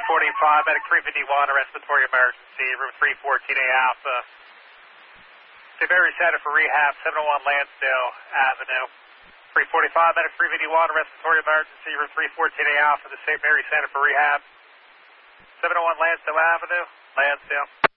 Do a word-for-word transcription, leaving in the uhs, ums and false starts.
forty-five, medic three fifty-one, respiratory emergency, room three fourteen A Alpha. Saint Mary Center for rehab, seven oh one Lansdale Avenue. three forty-five, medic three fifty-one, respiratory emergency, room three fourteen A Alpha, the Saint Mary Center for rehab. seven oh one Lansdale Avenue, Lansdale.